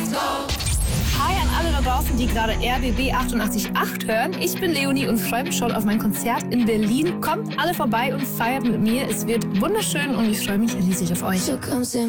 Hi an alle da draußen, die gerade RBB 88.8 hören. Ich bin Leonie und freue mich schon auf mein Konzert in Berlin. Kommt alle vorbei und feiert mit mir. Es wird wunderschön und ich freue mich riesig auf euch.